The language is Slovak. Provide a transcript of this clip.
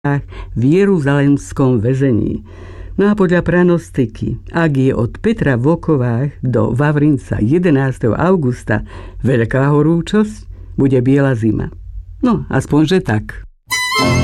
v jeruzalemskom väzení. No a podľa pranostiky, ak je od Petra v Okovách do Vavrinca 11. augusta veľká horúčosť, bude biela zima. No, aspoň, že tak.